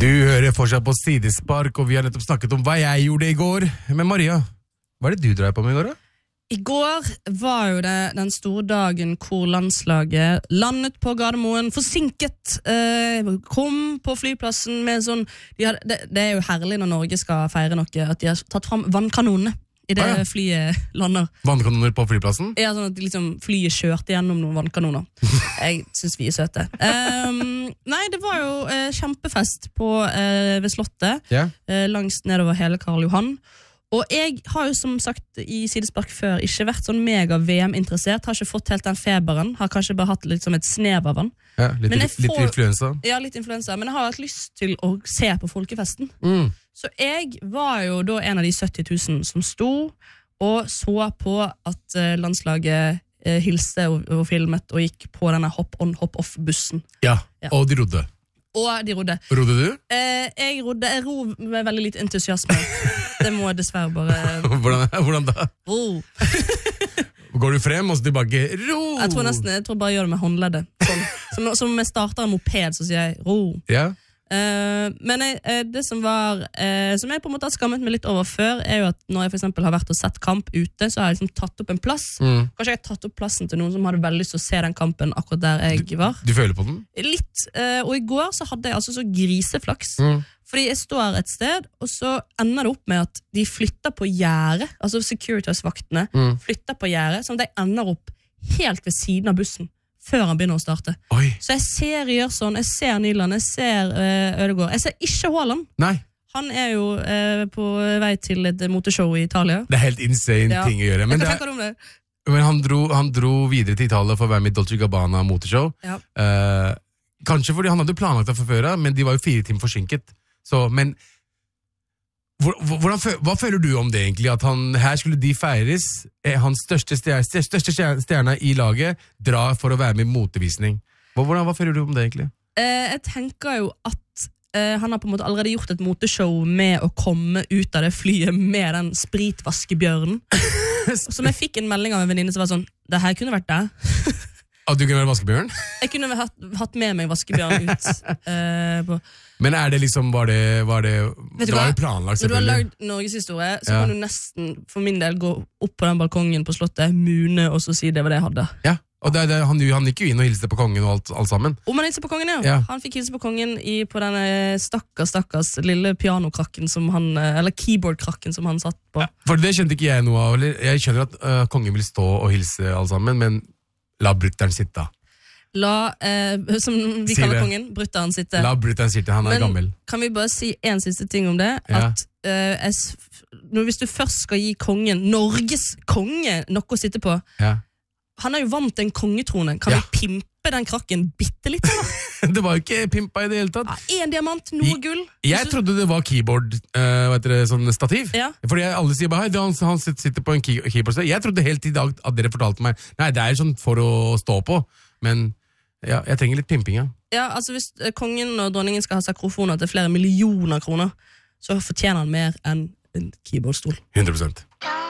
Du hører fortsatt på Sidespark, og vi har nettopp snakket om hva jeg gjorde I går. Men Maria, hva det du drev på med I går da? I går var jo det den store dagen hvor landslaget landet på Gardermoen, forsinket, kom på flyplassen med sånn, det jo herlig når Norge skal feire noe, at de har tatt frem vannkanonene I det flyet lander. Vannkanoner på flyplassen? Ja, sånn at liksom, flyet kjørte gjennom noen vannkanoner. Jeg synes vi søte. Nei, det var jo kjempefest ved Slottet, langs nedover hele Karl Johan. Og jeg har jo som sagt I Sidespark før ikke vært sånn mega VM-interessert, har ikke fått helt den feberen, har kanskje bare hatt litt som et snev av den. Ja, litt influensa. Ja, litt influensa, men jeg har hatt lyst til å se på folkefesten. Så jeg var jo da en av de 70 000 som sto, og så på at landslaget hilste og filmet, og gikk på denne hop-on-hop-off-bussen. Ja, og de rodde. Og de rodde. Rodde du? Jeg ror med veldig litt entusiasme. Det må jeg dessverre bare... Hvordan da? Ro. Går du frem og så tilbake? Ro! Jeg tror bare jeg gjør det med håndleddet. Sånn. Som jeg starter en moped, så sier jeg ro. Ja. Men det som jeg på en måte har skammet meg litt over før, jo at når jeg for eksempel har vært og sett kamp ute, så har jeg liksom tatt opp en plass. Kanskje jeg har tatt opp plassen til noen som hadde veldig lyst til å se den kampen akkurat der jeg var. Du føler på den? Litt, og I går så hadde jeg altså så griseflaks. Fordi jeg står et sted, og så ender det opp med at de flytter på gjerde, altså Securitas-vaktene flytter på gjerde, sånn at de ender opp helt ved siden av bussen før han begynner å starte. Oi. Så jeg ser Gjørsson, jeg ser Nyland, jeg ser Ødegaard. Jeg ser ikke Haaland. Nei. Han jo på vei til et moteshow I Italia. Det helt insane ting å gjøre. Men, hva tenker du om det? Men han dro videre til Italia for å være med I Dolce Gabbana moteshow. Ja. Kanskje fordi han hadde planlagt det fra før, men de var jo 4 timer forsinket. Så, men hva føler du om det egentlig? At her skulle de feires, hans største stjerne I laget drar for å være med I motevisning. Hva føler du om det egentlig? Jeg tenker jo at han har på en måte allerede gjort et moteshow med å komme ut av det flyet med den spritvaskebjørnen. Som jeg fikk en melding av en venninne som var sånn, det her kunne vært deg. At du kunne være vaskebjørn? Jeg kunne hatt med meg vaskebjørn ut på... Men det liksom, var det var jo planlagt selvfølgelig. Når du har lagd Norges historie, så kan du nesten, for min del, gå opp på den balkongen på Slottet, mune, og så si det var det jeg hadde. Ja, og han gikk jo inn og hilste på kongen og alt sammen. Om han hilste på kongen, ja. Han fikk hilse på kongen på denne stakkars lille pianokrakken som han, eller keyboardkrakken som han satt på. Ja, for det skjønte ikke jeg noe av. Jeg skjønner at kongen vil stå og hilse alle sammen, men la brutteren sitte. Som vi kaller kongen, brutteren sitte. La brutteren sitte, han gammel. Kan vi bare si en siste ting om det? At hvis du først skal gi kongen, Norges konge, noe å sitte på, han jo vant en kongetrone. Kan vi pimpe den krakken bittelitt? Det var jo ikke pimpa I det hele tatt. En diamant, noe gull. Jeg trodde det var keyboard, sånn stativ. Fordi alle sier bare, han sitter på en keyboard. Jeg trodde helt I dag at dere fortalte meg, nei, det sånn for å stå på, men jeg trenger litt pimping, ja. Ja, altså hvis kongen og dronningen skal ha sakrofoner til flere millioner kroner, så fortjener han mer enn en keyboardstol. 100%.